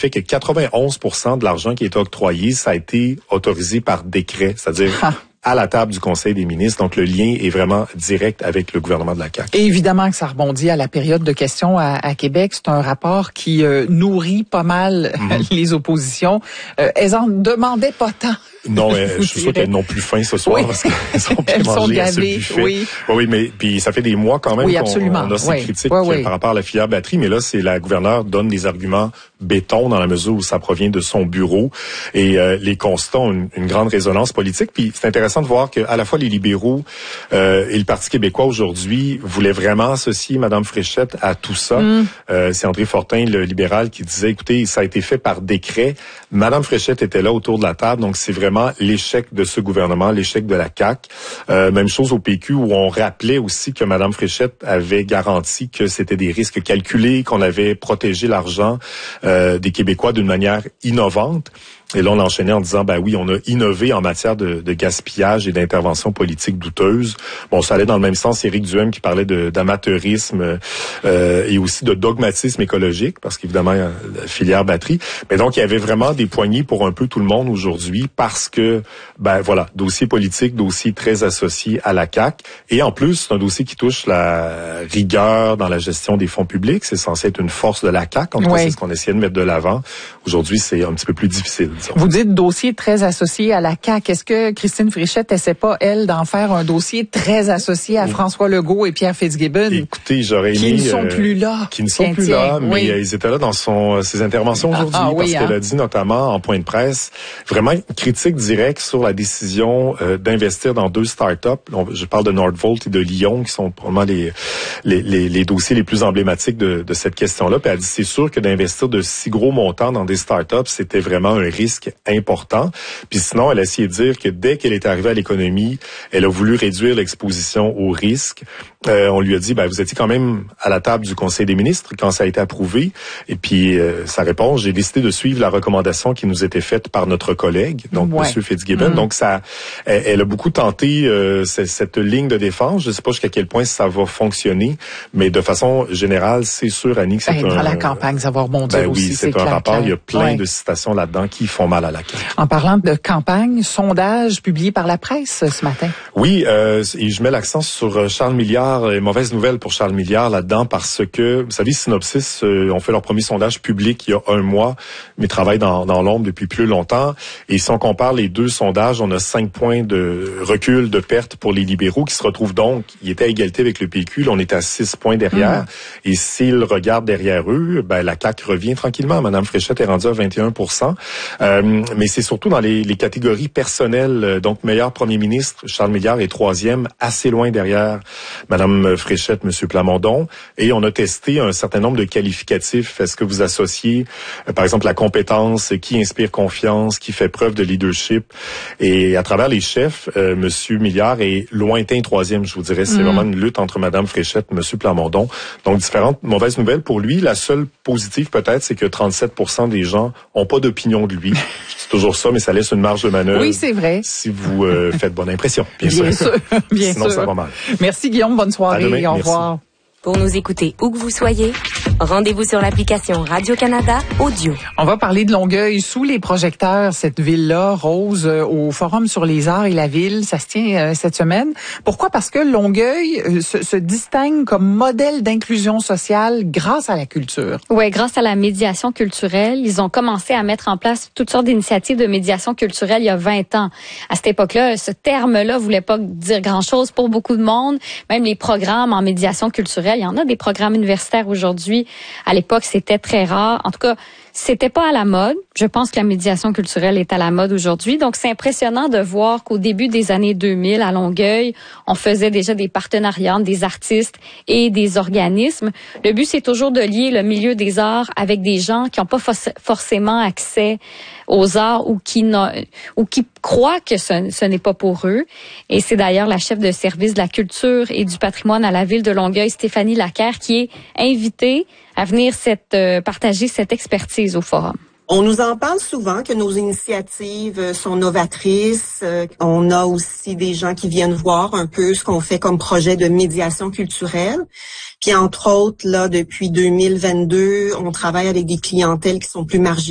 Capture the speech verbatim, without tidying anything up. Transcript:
fait que quatre-vingt-onze pour cent de l'argent qui a été octroyé, ça a été autorisé par décret, c'est-à-dire ah. à la table du Conseil des ministres. Donc, le lien est vraiment direct avec le gouvernement de la C A Q. Et évidemment que ça rebondit à la période de questions à, à Québec. C'est un rapport qui euh, nourrit pas mal mm-hmm. les oppositions. Euh, elles en demandaient pas tant. Non, euh, je suis sûr qu'elles n'ont plus faim ce soir oui. parce qu'elles sont plus elles mangées sont gavées, à ce buffet. Oui. oui, oui, mais puis ça fait des mois quand même oui, qu'on on a ces oui. critiques oui, oui. par rapport à la filière batterie. Mais là, c'est la gouverneure donne des arguments béton dans la mesure où ça provient de son bureau. Et euh, les constats ont une, une grande résonance politique. Puis c'est intéressant de voir que à la fois les libéraux euh, et le Parti québécois aujourd'hui voulaient vraiment associer Mme Fréchette à tout ça. Mm. Euh, c'est André Fortin, le libéral, qui disait, écoutez, ça a été fait par décret. Mme Fréchette était là autour de la table, donc c'est vraiment l'échec de ce gouvernement, l'échec de la C A Q. Euh, même chose au P Q où on rappelait aussi que Mme Fréchette avait garanti que c'était des risques calculés, qu'on avait protégé l'argent euh, des Québécois d'une manière innovante. Et là, on enchaînait en disant, ben oui, on a innové en matière de, de gaspillage et d'intervention politique douteuse. Bon, ça allait dans le même sens. Éric Duhem qui parlait de, d'amateurisme euh, et aussi de dogmatisme écologique, parce qu'évidemment, la filière batterie. Mais donc, il y avait vraiment des poignées pour un peu tout le monde aujourd'hui parce que, ben voilà, dossier politique, dossier très associé à la C A Q. Et en plus, c'est un dossier qui touche la rigueur dans la gestion des fonds publics. C'est censé être une force de la C A Q. En tout cas, oui. C'est ce qu'on essayait de mettre de l'avant. Aujourd'hui, c'est un petit peu plus difficile. Vous dites dossier très associé à la C A Q. Est-ce que Christine Fréchette essaie pas, elle, d'en faire un dossier très associé à François Legault et Pierre Fitzgibbon? Écoutez, j'aurais aimé... Qui ne sont plus là. Qui ne sont tiens, plus tiens, là, mais oui. ils étaient là dans son, ses interventions aujourd'hui, ah, ah, parce oui, qu'elle hein. a dit notamment en point de presse, vraiment une critique directe sur la décision euh, d'investir dans deux start-up. Je parle de Nordvolt et de Lyon, qui sont probablement les, les, les, les dossiers les plus emblématiques de, de cette question-là. Puis elle dit, c'est sûr que d'investir de si gros montants dans des start-up, c'était vraiment un risque important. Puis sinon, elle a essayé de dire que dès qu'elle est arrivée à l'économie, elle a voulu réduire l'exposition au risque. Euh, on lui a dit, ben vous étiez quand même à la table du Conseil des ministres quand ça a été approuvé. Et puis, euh, sa réponse, j'ai décidé de suivre la recommandation qui nous était faite par notre collègue, donc ouais. M. Fitzgibbon. Mmh. Donc, ça, elle, elle a beaucoup tenté euh, cette, cette ligne de défense. Je ne sais pas jusqu'à quel point ça va fonctionner, mais de façon générale, c'est sûr, Annie, que c'est ben, un... Dans la campagne, ça va rebondir ben, aussi. Oui, c'est, c'est un clair, rapport. Clair. Il y a plein ouais. de citations là-dedans qui font mal à la C A Q. En parlant de campagne, sondage publié par la presse ce matin. Oui, euh, et je mets l'accent sur Charles Milliard. Et mauvaise nouvelle pour Charles Milliard là-dedans parce que, vous savez, Synopsis euh, ont fait leur premier sondage public il y a un mois, mais travaillent dans, dans l'ombre depuis plus longtemps. Et si on compare les deux sondages, on a cinq points de recul, de perte pour les libéraux qui se retrouvent donc, ils étaient à égalité avec le P Q, là, on est à six points derrière. Mmh. Et s'ils regardent derrière eux, ben la C A Q revient tranquillement. Madame Fréchette est rendue à vingt et un pour cent. Euh, mais c'est surtout dans les, les catégories personnelles. Donc, meilleur premier ministre, Charles Milliard est troisième, assez loin derrière Madame Fréchette, Monsieur Plamondon. Et on a testé un certain nombre de qualificatifs. Est-ce que vous associez, euh, par exemple, la compétence, qui inspire confiance, qui fait preuve de leadership? Et à travers les chefs, euh, Monsieur Milliard est lointain troisième, je vous dirais. C'est mmh. vraiment une lutte entre Madame Fréchette, Monsieur Plamondon. Donc, différentes mauvaises nouvelles pour lui. La seule positive, peut-être, c'est que trente-sept pour cent des gens ont pas d'opinion de lui. C'est toujours ça, mais ça laisse une marge de manœuvre. Oui, c'est vrai. Si vous euh, faites bonne impression, bien, bien sûr. sûr. Bien Sinon, sûr. ça va mal. Merci Guillaume, bonne soirée. À demain. Au Merci. revoir. Pour nous écouter où que vous soyez, rendez-vous sur l'application Radio-Canada Audio. On va parler de Longueuil sous les projecteurs, cette ville-là, Rose, euh, au Forum sur les arts et la ville. Ça se tient euh, cette semaine. Pourquoi? Parce que Longueuil euh, se, se distingue comme modèle d'inclusion sociale grâce à la culture. Oui, grâce à la médiation culturelle. Ils ont commencé à mettre en place toutes sortes d'initiatives de médiation culturelle il y a vingt ans. À cette époque-là, ce terme-là voulait pas dire grand-chose pour beaucoup de monde. Même les programmes en médiation culturelle, il y en a des programmes universitaires aujourd'hui. À l'époque, c'était très rare. En tout cas, c'était pas à la mode. Je pense que la médiation culturelle est à la mode aujourd'hui. Donc, c'est impressionnant de voir qu'au début des années deux mille, à Longueuil, on faisait déjà des partenariats entre des artistes et des organismes. Le but, c'est toujours de lier le milieu des arts avec des gens qui n'ont pas forcément accès aux arts ou qui, ou qui croient que ce, ce n'est pas pour eux. Et c'est d'ailleurs la chef de service de la culture et du patrimoine à la ville de Longueuil, Stéphanie Laquerre, qui est invitée à venir cette, euh, partager cette expertise au forum. On nous en parle souvent que nos initiatives sont novatrices. On a aussi des gens qui viennent voir un peu ce qu'on fait comme projet de médiation culturelle. Puis entre autres, là, depuis deux mille vingt-deux, on travaille avec des clientèles qui sont plus marginales.